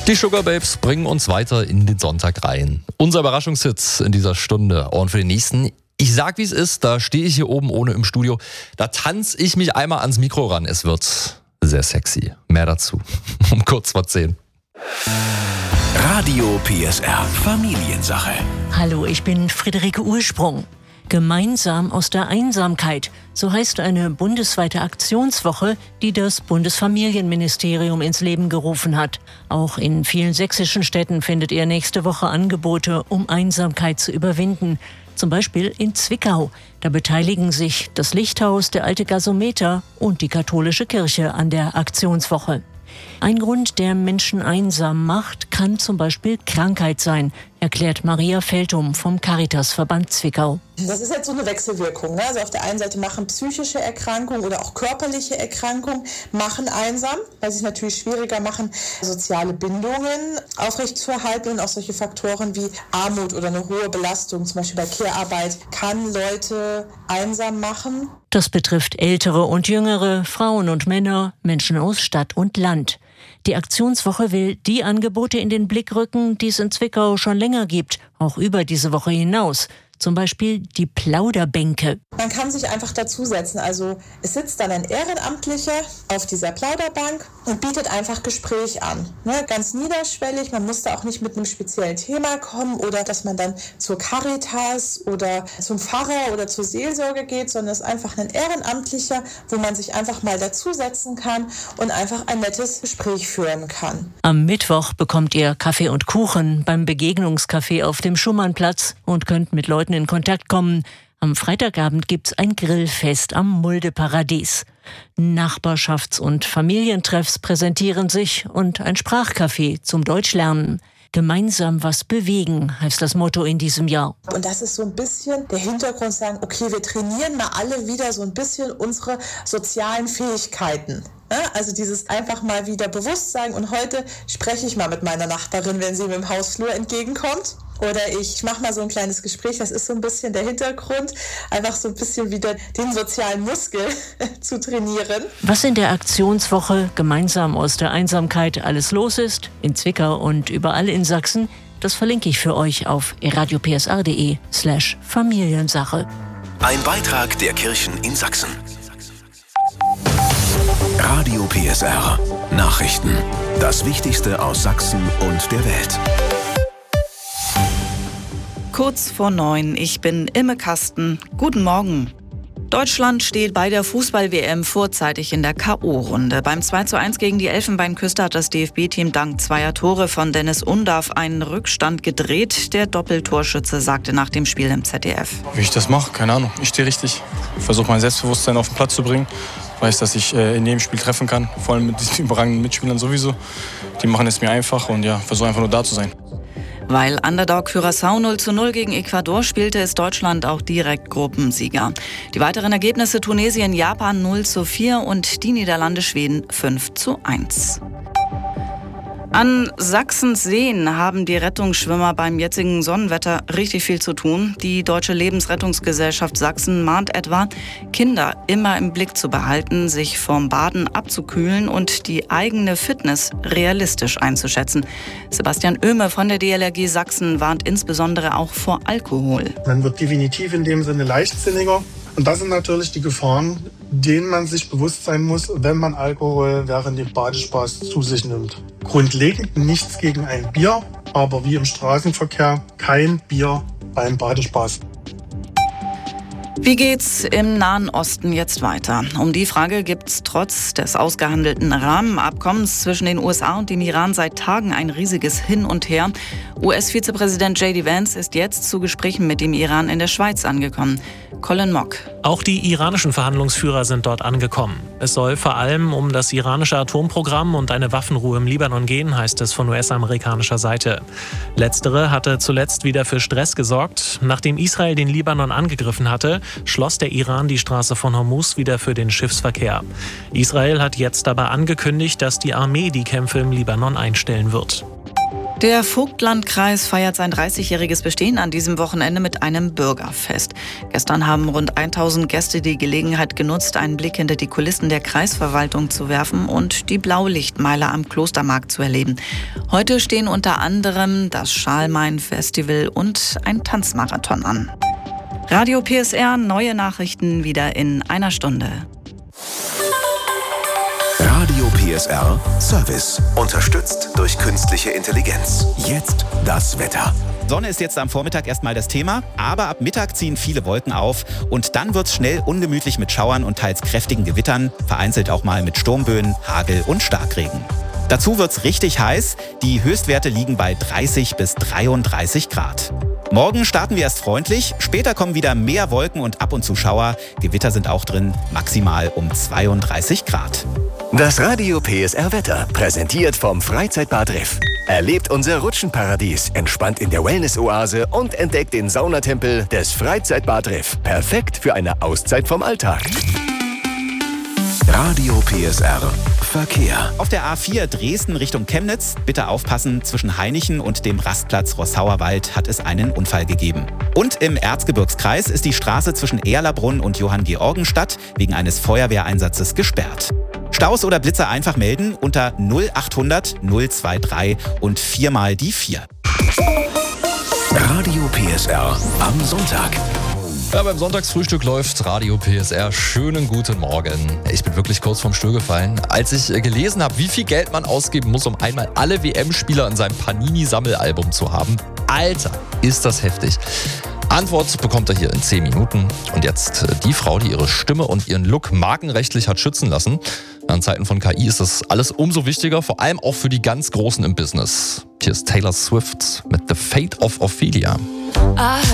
Die Sugar Babes bringen uns weiter in den Sonntag rein. Unser Überraschungshit in dieser Stunde. Und für den nächsten, ich sag wie es ist, da stehe ich hier oben ohne im Studio. Da tanze ich mich einmal ans Mikro ran. Es wird sehr sexy. Mehr dazu um kurz vor 10. Radio PSR Familiensache. Hallo, ich bin Friederike Ursprung. Gemeinsam aus der Einsamkeit, so heißt eine bundesweite Aktionswoche, die das Bundesfamilienministerium ins Leben gerufen hat. Auch in vielen sächsischen Städten findet ihr nächste Woche Angebote, um Einsamkeit zu überwinden. Zum Beispiel in Zwickau. Da beteiligen sich das Lichthaus, der Alte Gasometer und die katholische Kirche an der Aktionswoche. Ein Grund, der Menschen einsam macht, kann zum Beispiel Krankheit sein, erklärt Maria Feltum vom Caritasverband Zwickau. Das ist jetzt so eine Wechselwirkung. Ne? Also auf der einen Seite machen psychische Erkrankungen oder auch körperliche Erkrankungen machen einsam, weil sie es natürlich schwieriger machen, soziale Bindungen aufrechtzuerhalten, und auch solche Faktoren wie Armut oder eine hohe Belastung, zum Beispiel bei Care-Arbeit, kann Leute einsam machen. Das betrifft Ältere und Jüngere, Frauen und Männer, Menschen aus Stadt und Land. Die Aktionswoche will die Angebote in den Blick rücken, die es in Zwickau schon länger gibt, auch über diese Woche hinaus. Zum Beispiel die Plauderbänke. Man kann sich einfach dazusetzen. Also es sitzt dann ein Ehrenamtlicher auf dieser Plauderbank und bietet einfach Gespräch an. Ne? Ganz niederschwellig, man muss da auch nicht mit einem speziellen Thema kommen oder dass man dann zur Caritas oder zum Pfarrer oder zur Seelsorge geht, sondern es ist einfach ein Ehrenamtlicher, wo man sich einfach mal dazusetzen kann und einfach ein nettes Gespräch führen kann. Am Mittwoch bekommt ihr Kaffee und Kuchen beim Begegnungscafé auf dem Schumannplatz und könnt mit Leuten in Kontakt kommen. Am Freitagabend gibt's ein Grillfest am Muldeparadies. Nachbarschafts- und Familientreffs präsentieren sich und ein Sprachcafé zum Deutschlernen. Gemeinsam was bewegen, heißt das Motto in diesem Jahr. Und das ist so ein bisschen der Hintergrund, sagen, okay, wir trainieren mal alle wieder so ein bisschen unsere sozialen Fähigkeiten. Also dieses einfach mal wieder Bewusstsein. Und heute spreche ich mal mit meiner Nachbarin, wenn sie mir im Hausflur entgegenkommt. Oder ich mache mal so ein kleines Gespräch, das ist so ein bisschen der Hintergrund, einfach so ein bisschen wieder den sozialen Muskel zu trainieren. Was in der Aktionswoche gemeinsam aus der Einsamkeit alles los ist, in Zwickau und überall in Sachsen, das verlinke ich für euch auf radiopsr.de/Familiensache. Ein Beitrag der Kirchen in Sachsen. Radio PSR Nachrichten. Das Wichtigste aus Sachsen und der Welt. Kurz vor 9, ich bin Imme Kasten. Guten Morgen. Deutschland steht bei der Fußball-WM vorzeitig in der K.O.-Runde. Beim 2:1 gegen die Elfenbeinküste hat das DFB-Team dank zweier Tore von Dennis Undav einen Rückstand gedreht. Der Doppeltorschütze sagte nach dem Spiel im ZDF. Wie ich das mache, keine Ahnung. Ich stehe richtig. Ich versuche mein Selbstbewusstsein auf den Platz zu bringen. Ich weiß, dass ich in jedem Spiel treffen kann. Vor allem mit diesen überragenden Mitspielern sowieso. Die machen es mir einfach und ja, versuche einfach nur da zu sein. Weil Underdog Curaçao 0:0 gegen Ecuador spielte, ist Deutschland auch direkt Gruppensieger. Die weiteren Ergebnisse: Tunesien, Japan 0:4 und die Niederlande, Schweden 5:1. An Sachsens Seen haben die Rettungsschwimmer beim jetzigen Sonnenwetter richtig viel zu tun. Die Deutsche Lebensrettungsgesellschaft Sachsen mahnt etwa, Kinder immer im Blick zu behalten, sich vom Baden abzukühlen und die eigene Fitness realistisch einzuschätzen. Sebastian Oehme von der DLRG Sachsen warnt insbesondere auch vor Alkohol. Man wird definitiv in dem Sinne leichtsinniger. Und das sind natürlich die Gefahren, denen man sich bewusst sein muss, wenn man Alkohol während dem Badespaß zu sich nimmt. Grundlegend nichts gegen ein Bier, aber wie im Straßenverkehr kein Bier beim Badespaß. Wie geht's im Nahen Osten jetzt weiter? Um die Frage gibt's trotz des ausgehandelten Rahmenabkommens zwischen den USA und dem Iran seit Tagen ein riesiges Hin und Her. US-Vizepräsident J.D. Vance ist jetzt zu Gesprächen mit dem Iran in der Schweiz angekommen. Colin Mock. Auch die iranischen Verhandlungsführer sind dort angekommen. Es soll vor allem um das iranische Atomprogramm und eine Waffenruhe im Libanon gehen, heißt es von US-amerikanischer Seite. Letztere hatte zuletzt wieder für Stress gesorgt. Nachdem Israel den Libanon angegriffen hatte, schloss der Iran die Straße von Hormuz wieder für den Schiffsverkehr. Israel hat jetzt aber angekündigt, dass die Armee die Kämpfe im Libanon einstellen wird. Der Vogtlandkreis feiert sein 30-jähriges Bestehen an diesem Wochenende mit einem Bürgerfest. Gestern haben rund 1000 Gäste die Gelegenheit genutzt, einen Blick hinter die Kulissen der Kreisverwaltung zu werfen und die Blaulichtmeile am Klostermarkt zu erleben. Heute stehen unter anderem das Schalmein-Festival und ein Tanzmarathon an. Radio PSR, neue Nachrichten wieder in einer Stunde. Radio PSR Service. Unterstützt durch künstliche Intelligenz. Jetzt das Wetter. Sonne ist jetzt am Vormittag erstmal das Thema, aber ab Mittag ziehen viele Wolken auf und dann wird's schnell ungemütlich mit Schauern und teils kräftigen Gewittern, vereinzelt auch mal mit Sturmböen, Hagel und Starkregen. Dazu wird's richtig heiß, die Höchstwerte liegen bei 30 bis 33 Grad. Morgen starten wir erst freundlich, später kommen wieder mehr Wolken und ab und zu Schauer. Gewitter sind auch drin, maximal um 32 Grad. Das Radio PSR Wetter, präsentiert vom Freizeitbad Riff. Erlebt unser Rutschenparadies, entspannt in der Wellness-Oase und entdeckt den Saunatempel des Freizeitbad Riff. Perfekt für eine Auszeit vom Alltag. Radio PSR Verkehr. Auf der A4 Dresden Richtung Chemnitz, bitte aufpassen, zwischen Hainichen und dem Rastplatz Rossauer Wald hat es einen Unfall gegeben. Und im Erzgebirgskreis ist die Straße zwischen Erlabrunn und Johanngeorgenstadt wegen eines Feuerwehreinsatzes gesperrt. Staus oder Blitzer einfach melden unter 0800 023 und 4 mal die 4. Radio PSR am Sonntag. Ja, beim Sonntagsfrühstück läuft Radio PSR. Schönen guten Morgen. Ich bin wirklich kurz vorm Stuhl gefallen, als ich gelesen habe, wie viel Geld man ausgeben muss, um einmal alle WM-Spieler in seinem Panini-Sammelalbum zu haben. Alter, ist das heftig. Antwort bekommt er hier in 10 Minuten. Und jetzt die Frau, die ihre Stimme und ihren Look markenrechtlich hat schützen lassen. In Zeiten von KI ist das alles umso wichtiger, vor allem auch für die ganz Großen im Business. Hier ist Taylor Swift mit The Fate of Ophelia.